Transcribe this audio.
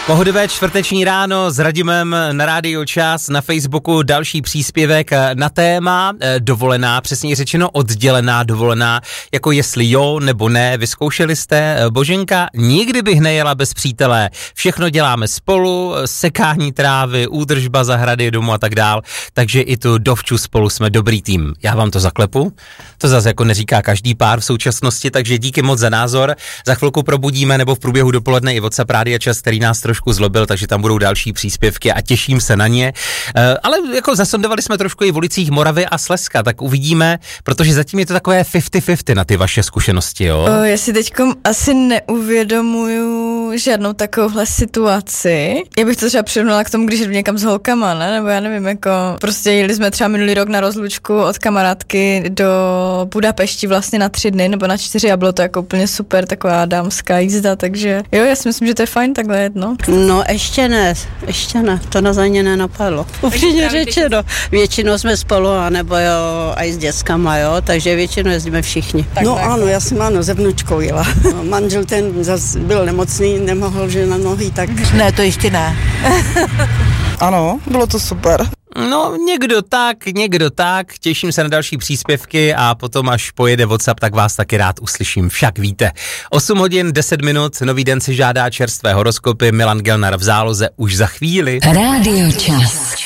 Pohodivé čtvrteční ráno s Radimem na Rádiu Čas, na Facebooku další příspěvek na téma dovolená, přesně řečeno oddělená dovolená, jako jestli jo nebo ne, vyzkoušeli jste. Boženka, nikdy bych nejela bez přítele, všechno děláme spolu, sekání trávy, údržba zahrady, domu a tak dál, takže i tu dovču spolu jsme dobrý tým. Já vám to zaklepu, to zase jako neříká každý pár v současnosti, takže díky moc za názor. Za chvilku probudíme nebo v průběhu dopoledne i WhatsApp Rádia Čas, který nás trošku zlobil, takže tam budou další příspěvky a těším se na ně. Ale jako zasondovali jsme trošku i v ulicích Moravy a Slezska, tak uvidíme, protože zatím je to takové 50-50 na ty vaše zkušenosti, jo? Já si teďkom asi neuvědomuju žádnou takovouhle situaci. Já bych to třeba přirovnala k tomu, když jdu někam s holkama, ne? Nebo já nevím, jako prostě jeli jsme třeba minulý rok na rozlučku od kamarádky do Budapešti vlastně na 3 dny nebo na 4 a bylo to jako úplně super, taková dámská jízda, takže jo, já si myslím, že to je fajn takhle jedno. No ještě ne, to nás ani nenapadlo. Upřímně řečeno, většinou jsme spolu, anebo jo, a i s dětskama, jo, takže většinou jezdíme všichni. No ano, já jsem se vnučkou jela. Manžel ten zase byl nemocný, nemohl že na nohy, tak... Ne, to ještě ne. Ano, bylo to super. No, někdo tak, těším se na další příspěvky a potom, až pojede WhatsApp, tak vás taky rád uslyším, však víte. 8 hodin, 10 minut, nový den si žádá čerstvé horoskopy, Milan Gelnar v záloze už za chvíli. Rádio Čas.